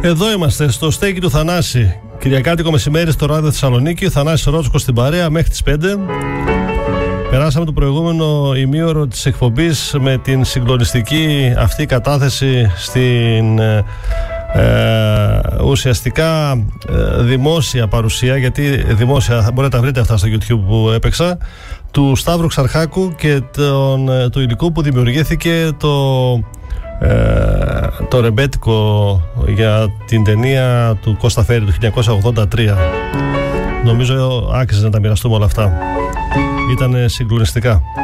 Εδώ είμαστε στο στέκι του Θανάση. Κυριακάτικο μεσημέρι στο ράδιο Θεσσαλονίκη. Θανάσης Ρότσκος στην παρέα μέχρι τις 5. Περάσαμε το προηγούμενο ημίωρο της εκπομπής με την συγκλονιστική αυτή κατάθεση στην ουσιαστικά δημόσια παρουσία, γιατί δημόσια μπορείτε να τα βρείτε αυτά στο YouTube που έπαιξα, του Σταύρου Ξαρχάκου και του υλικού που δημιουργήθηκε το ρεμπέτικο για την ταινία του Κώστα Φέρη του 1983. Νομίζω άξιζε να τα μοιραστούμε όλα αυτά. Ήταν συγκλονιστικά.